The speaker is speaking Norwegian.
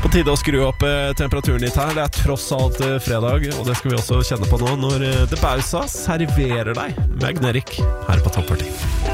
På tide å skru opp temperaturen litt her. Det er tross alt fredag, og det skal vi også kjenne på nå når The Bausa serverer deg Magnetic her på Top 40.